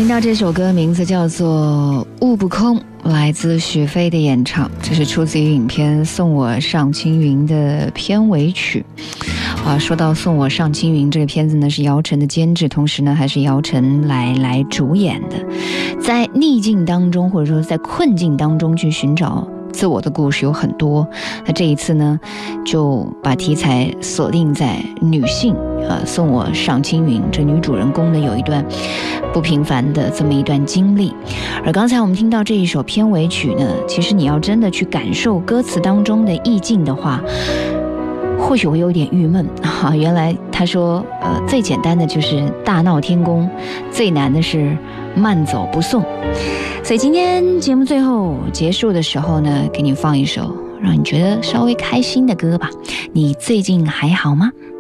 听到这首歌名字叫做《悟不空》，来自许飞的演唱，这是出自于影片《送我上青云》的片尾曲。说到《送我上青云》这个片子呢，是姚晨的监制，同时呢还是姚晨来主演的。在逆境当中，或者说在困境当中去寻找自我的故事有很多，那这一次呢就把题材锁定在女性。送我上青云，这女主人公呢有一段不平凡的这么一段经历。而刚才我们听到这一首片尾曲呢，其实你要真的去感受歌词当中的意境的话，或许会有点郁闷原来他说最简单的就是大闹天宫，最难的是慢走不送。所以今天节目最后结束的时候呢，给你放一首让你觉得稍微开心的歌吧。你最近还好吗？